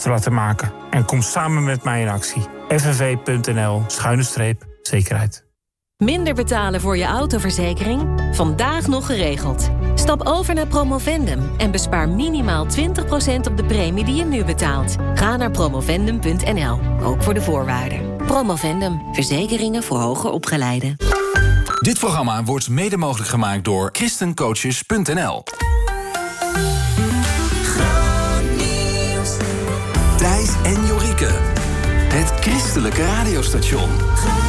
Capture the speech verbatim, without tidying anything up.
te laten maken. En kom samen met mij in actie. f n v punt n l schuine streep zekerheid. Minder betalen voor je autoverzekering? Vandaag nog geregeld. Stap over naar Promovendum en bespaar minimaal twintig procent op de premie die je nu betaalt. Ga naar promovendum punt n l, ook voor de voorwaarden. Promovendum, verzekeringen voor hoger opgeleiden. Dit programma wordt mede mogelijk gemaakt door christencoaches punt n l. Thijs en Jorike. Het christelijke radiostation.